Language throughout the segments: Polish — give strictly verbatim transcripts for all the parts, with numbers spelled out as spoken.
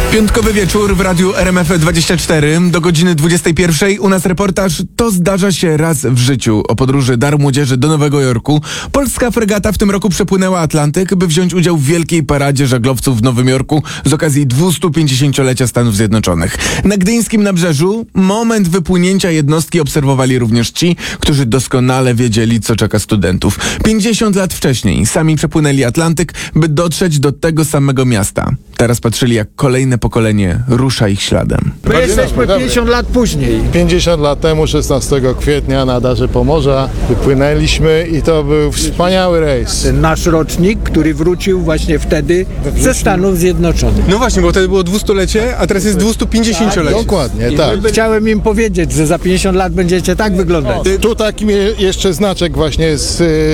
Piątkowy wieczór w radiu R M F dwadzieścia cztery do godziny dwudziestej pierwszej. U nas reportaż To zdarza się raz w życiu o podróży Dar Młodzieży do Nowego Jorku. Polska fregata w tym roku przepłynęła Atlantyk, by wziąć udział w wielkiej paradzie żaglowców w Nowym Jorku z okazji dwustupięćdziesięciolecia Stanów Zjednoczonych. Na gdyńskim nabrzeżu moment wypłynięcia jednostki obserwowali również ci, którzy doskonale wiedzieli, co czeka studentów. pięćdziesiąt lat wcześniej sami przepłynęli Atlantyk, by dotrzeć do tego samego miasta. Teraz patrzyli, jak kolejne pokolenie rusza ich śladem. My jesteśmy pięćdziesiąt lat później. pięćdziesiąt lat temu, szesnastego kwietnia na Darze Pomorza wypłynęliśmy i to był wspaniały rejs. Nasz rocznik, który wrócił właśnie wtedy ze Stanów Zjednoczonych. No właśnie, bo wtedy było dwustulecie, a teraz jest dwustupięćdziesięciolecie. Dokładnie, I tak. Chciałem im powiedzieć, że za pięćdziesiąt lat będziecie tak wyglądać. Tu taki jeszcze znaczek właśnie z,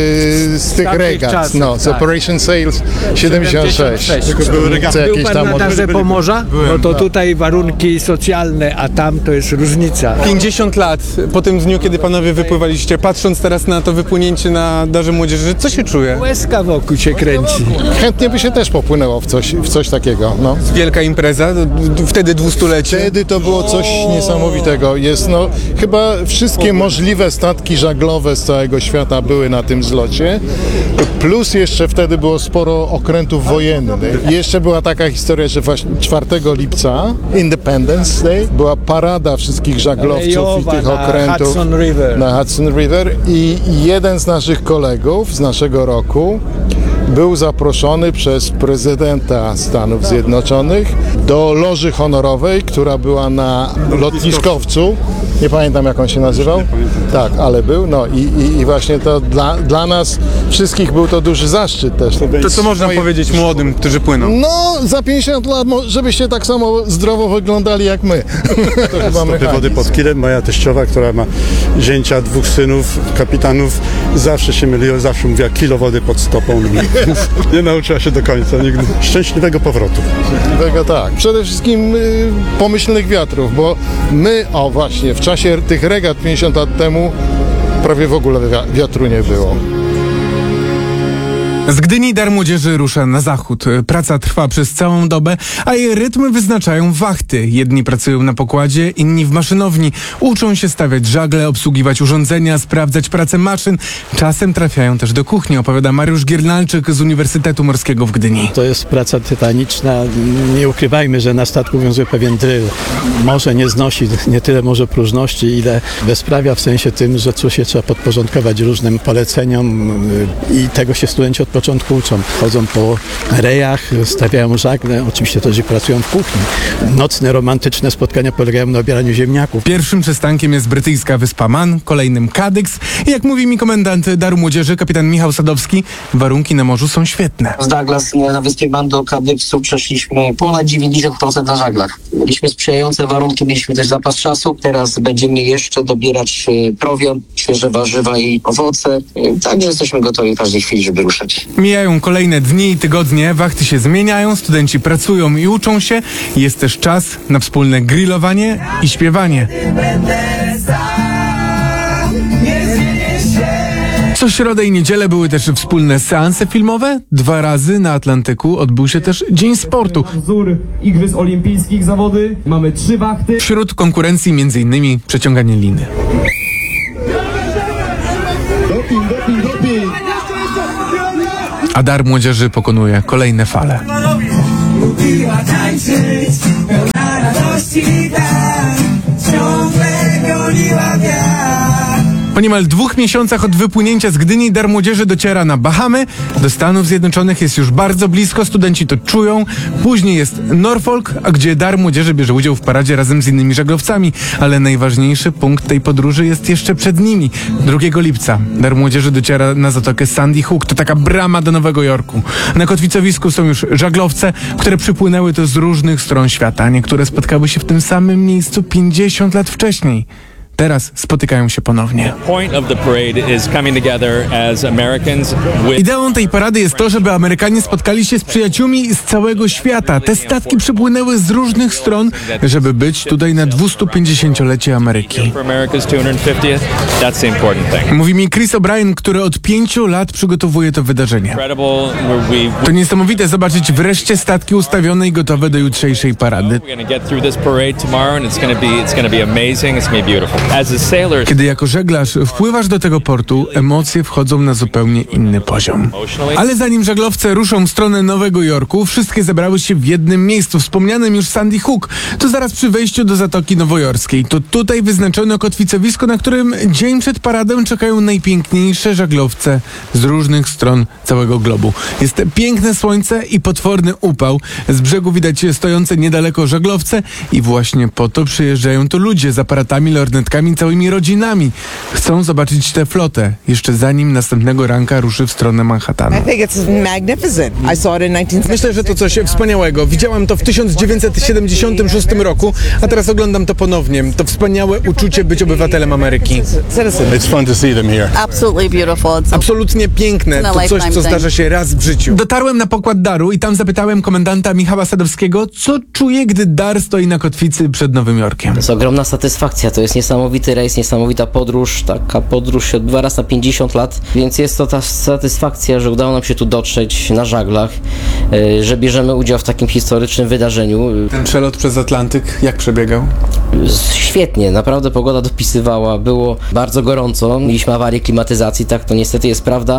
z tych Takich regat, czasów, no, z tak. Operation Sales siedemdziesiąt sześć. Tylko były regaty. Był pan na Darze Pomorza? No to tutaj warunki socjalne, a tam to jest różnica. pięćdziesiąt lat po tym dniu, kiedy panowie wypływaliście, patrząc teraz na to wypłynięcie na Darze Młodzieży, co się czuje? Łezka wokół się kręci. Chętnie by się też popłynęło w coś, w coś takiego. No. Wielka impreza, wtedy dwustulecie. Wtedy to było coś niesamowitego. Jest, no, chyba wszystkie możliwe statki żaglowe z całego świata były na tym zlocie. Plus jeszcze wtedy było sporo okrętów wojennych. I jeszcze była taka historia, że właśnie czwartego lipca, Independence Day, była parada wszystkich żaglowców Kolejowa i tych na okrętów Hudson River. na Hudson River. I jeden z naszych kolegów z naszego roku był zaproszony przez prezydenta Stanów Zjednoczonych do loży honorowej, która była na lotniskowcu. Nie pamiętam, jak on się nazywał. Tak, ale był. No i, i, i właśnie to dla, dla nas wszystkich był to duży zaszczyt też. To co można powiedzieć młodym, którzy płyną? No, za pięćdziesiąt lat, mo- żebyście tak samo zdrowo wyglądali jak my. To chyba Stopy wody pod kilem. Moja teściowa, która ma zięcia, dwóch synów, kapitanów, zawsze się myliła, zawsze mówiła kilo wody pod stopą. Nie nauczyła się do końca nigdy. Szczęśliwego powrotu. Szczęśliwego, tak. Przede wszystkim y, pomyślnych wiatrów, bo my, o właśnie, w czasie tych regat pięćdziesiąt lat temu prawie w ogóle wi- wiatru nie było. Z Gdyni Dar Młodzieży rusza na zachód. Praca trwa przez całą dobę, a jej rytm wyznaczają wachty. Jedni pracują na pokładzie, inni w maszynowni. Uczą się stawiać żagle, obsługiwać urządzenia, sprawdzać pracę maszyn. Czasem trafiają też do kuchni, opowiada Mariusz Giernalczyk z Uniwersytetu Morskiego w Gdyni. To jest praca tytaniczna. Nie ukrywajmy, że na statku obowiązuje pewien dryl. Morze nie znosi nie tyle może próżności, ile bezprawia w sensie tym, że cóż się trzeba podporządkować różnym poleceniom i tego się studenci od początku uczą. Chodzą po rejach, stawiają żagle, oczywiście też i pracują w kuchni. Nocne, romantyczne spotkania polegają na obieraniu ziemniaków. Pierwszym przystankiem jest brytyjska wyspa Man, kolejnym Kadyks i jak mówi mi komendant Daru Młodzieży, kapitan Michał Sadowski, warunki na morzu są świetne. Z Douglas na wyspie Man do Kadyksu przeszliśmy ponad dziewięćdziesiąt procent na żaglach. Mieliśmy sprzyjające warunki, mieliśmy też zapas czasu. Teraz będziemy jeszcze dobierać prowiant, świeże warzywa i owoce. Także jesteśmy gotowi w każdej chwili, żeby ruszać. Mijają kolejne dni i tygodnie, wachty się zmieniają, studenci pracują i uczą się. Jest też czas na wspólne grillowanie i śpiewanie. Co środę i niedzielę były też wspólne seanse filmowe. Dwa razy na Atlantyku odbył się też Dzień Sportu. Wzór Igrzysk Olimpijskich zawody. Mamy trzy wachty. Wśród konkurencji między innymi przeciąganie liny. A Dar Młodzieży pokonuje kolejne fale. Lubiła tańczyć, pełna radości tak, ciągle goniła wiatr. Po niemal dwóch miesiącach od wypłynięcia z Gdyni Dar Młodzieży dociera na Bahamy. Do Stanów Zjednoczonych jest już bardzo blisko, studenci to czują. Później jest Norfolk, a gdzie Dar Młodzieży bierze udział w paradzie razem z innymi żaglowcami. Ale najważniejszy punkt tej podróży jest jeszcze przed nimi. drugiego lipca Dar Młodzieży dociera na zatokę Sandy Hook. To taka brama do Nowego Jorku. Na kotwicowisku są już żaglowce, które przypłynęły tu z różnych stron świata. Niektóre spotkały się w tym samym miejscu pięćdziesiąt lat wcześniej. Teraz spotykają się ponownie. point of the parade is coming together as Americans with Ideą tej parady jest to, żeby Amerykanie spotkali się z przyjaciółmi z całego świata. Te statki przypłynęły z różnych stron, żeby być tutaj na dwiestupięćdziesięciolecie Ameryki. for America's two hundred fiftieth. That's the important thing. Mówi mi Chris O'Brien, który od pięciu lat przygotowuje to wydarzenie. Incredible. We To niesamowite zobaczyć wreszcie statki ustawione i gotowe do jutrzejszej parady. we're going to get through this parade tomorrow, and it's going to be it's going to be amazing. It's going to be beautiful. As a sailor, Kiedy jako żeglarz wpływasz do tego portu, emocje wchodzą na zupełnie inny poziom. Ale zanim żaglowce ruszą w stronę Nowego Jorku, wszystkie zebrały się w jednym miejscu, wspomnianym już Sandy Hook. To zaraz przy wejściu do Zatoki Nowojorskiej. To tutaj wyznaczono kotwicowisko, na którym dzień przed paradą czekają najpiękniejsze żaglowce z różnych stron całego globu. Jest piękne słońce i potworny upał. Z brzegu widać stojące niedaleko żaglowce i właśnie po to przyjeżdżają tu ludzie z aparatami, lornetkami, całymi rodzinami. Chcą zobaczyć tę flotę, jeszcze zanim następnego ranka ruszy w stronę Manhattanu. Myślę, że to coś wspaniałego. Widziałam to w tysiąc dziewięćset siedemdziesiątym szóstym roku, a teraz oglądam to ponownie. To wspaniałe uczucie być obywatelem Ameryki. It's fun to see them here. Absolutely beautiful. It's a, Absolutnie piękne. To coś, co zdarza się raz w życiu. Dotarłem na pokład Daru i tam zapytałem komendanta Michała Sadowskiego, co czuje, gdy Dar stoi na kotwicy przed Nowym Jorkiem. To jest ogromna satysfakcja, to jest niesamowity rejs, niesamowita podróż, taka podróż się odbywa raz na pięćdziesiąt lat, więc jest to ta satysfakcja, że udało nam się tu dotrzeć na żaglach, y, że bierzemy udział w takim historycznym wydarzeniu. Ten przelot przez Atlantyk, jak przebiegał? Świetnie, naprawdę pogoda dopisywała, było bardzo gorąco, mieliśmy awarię klimatyzacji, tak to niestety jest prawda.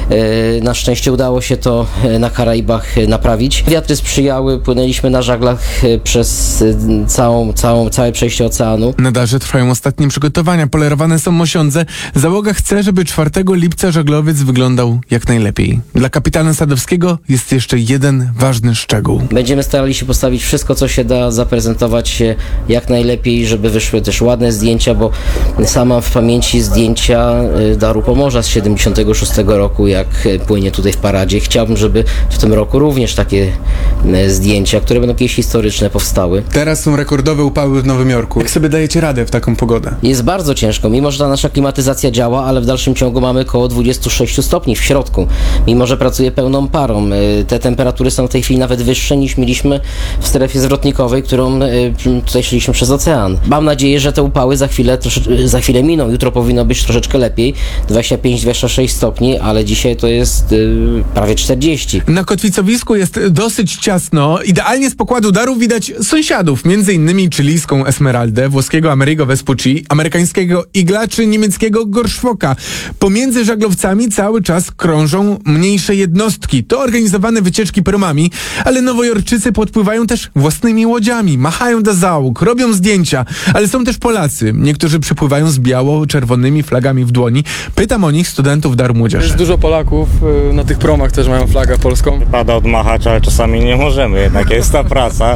Y, na szczęście udało się to y, na Karaibach y, naprawić. Wiatry sprzyjały, płynęliśmy na żaglach y, przez y, całą, całą, całe przejście oceanu. Na Darze trwają ostatnie przygotowania, polerowane są mosiądze. Załoga chce, żeby czwartego lipca żaglowiec wyglądał jak najlepiej. Dla kapitana Sadowskiego jest jeszcze jeden ważny szczegół. Będziemy starali się postawić wszystko, co się da, zaprezentować się jak najlepiej, żeby wyszły też ładne zdjęcia, bo sam mam w pamięci zdjęcia y, Daru Pomorza z siedemdziesiątego szóstego roku, jak y, płynie tutaj w paradzie. Chciałbym, żeby w tym roku również takie y, zdjęcia, które będą jakieś historyczne, powstały. Teraz są rekordowe upały w Nowym Jorku. Jak sobie dajecie radę w taką pogodę? Jest bardzo ciężko, mimo że ta nasza klimatyzacja działa, ale w dalszym ciągu mamy około dwadzieścia sześć stopni w środku, mimo że pracuje pełną parą. Y, Te temperatury są w tej chwili nawet wyższe niż mieliśmy w strefie zwrotnikowej, którą y, tutaj szliśmy przez ocean. Mam nadzieję, że te upały za chwilę, trosze- za chwilę miną. Jutro powinno być troszeczkę lepiej, dwadzieścia pięć dwadzieścia sześć stopni, ale dzisiaj to jest y, prawie czterdzieści. Na kotwicowisku jest dosyć ciasno. Idealnie z pokładu Daru widać sąsiadów, między innymi chilijską Esmeraldę, włoskiego Amerigo Vespucci, amerykańskiego Igla czy niemieckiego Gorszwoka. Pomiędzy żaglowcami cały czas krążą mniejsze jednostki. To organizowane wycieczki promami, ale nowojorczycy podpływają też własnymi łodziami, machają do załóg, robią zdjęcia, ale są też Polacy. Niektórzy przypływają z biało-czerwonymi flagami w dłoni. Pytam o nich studentów Daru Młodzieży. Jest dużo Polaków, y, na tych promach też mają flagę polską. Pada odmachać, ale czasami nie możemy, jednak jest ta praca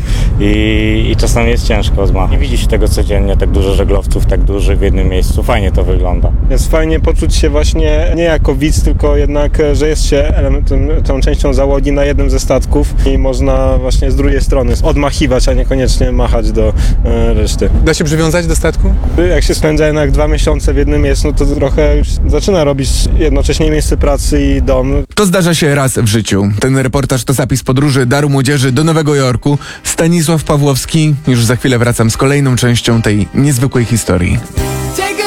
i, i czasami jest ciężko odmachać. Nie widzi się tego codziennie, tak dużo żaglowców, tak dużo w jednym miejscu, fajnie to wygląda. Jest fajnie poczuć się właśnie nie jako widz, tylko jednak, że jest się elementem, tą częścią załogi na jednym ze statków i można właśnie z drugiej strony odmachiwać, a niekoniecznie machać do e, reszty. Da się przywiązać do statku? Jak się spędza jednak dwa miesiące w jednym miejscu, no to trochę już zaczyna robić jednocześnie miejsce pracy i dom. To zdarza się raz w życiu. Ten reportaż to zapis podróży Daru Młodzieży do Nowego Jorku. Stanisław Pawłowski. Już za chwilę wracam z kolejną częścią tej niezwykłej historii.